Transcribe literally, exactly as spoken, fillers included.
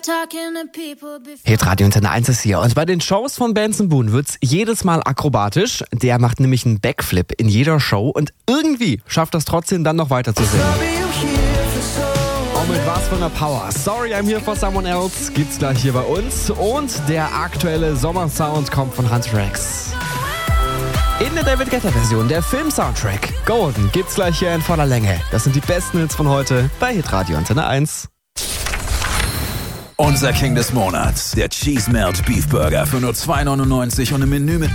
Hitradio Antenne eins ist hier und bei den Shows von Benson Boone wird's jedes Mal akrobatisch. Der macht nämlich einen Backflip in jeder Show und irgendwie schafft das trotzdem dann noch weiter zu singen. Und mit was für einer Power. Sorry, I'm here for someone else gibt's gleich hier bei uns und der aktuelle Sommersound kommt von Hunter Rex. In der David Guetta Version, der Film-Soundtrack Golden gibt's gleich hier in voller Länge. Das sind die besten Hits von heute bei Hitradio Antenne eins. Unser King des Monats, der Cheese Melt Beef Burger für nur zwei neunundneunzig und im Menü mit